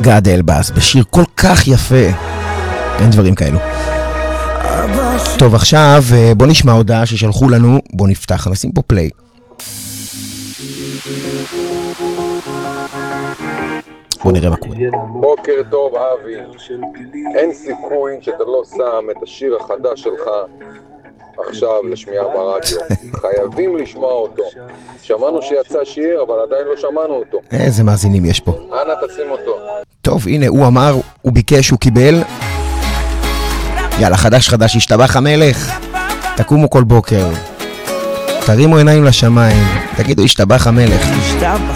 גד אלבאס, בשיר כל כך יפה. אין דברים כאלו. טוב, עכשיו בוא נשמע הודעה ששלחו לנו, בוא נפתח, נשים פה פליי. בוא נראה מה קורה. בוקר טוב אבי, אין סיכוי שאתה לא שם את השיר החדש שלך עכשיו לשמיעה ברדיו. חייבים לשמוע אותו. שמענו שיצא שיר אבל עדיין לא שמענו אותו. איזה מאזינים יש פה. אנא תשים אותו. טוב, הנה, הוא אמר, הוא ביקש, הוא קיבל. יאללה, חדש, השתבח המלך. תקומו כל בוקר, תרימו עיניים לשמיים, תגידו, השתבח המלך.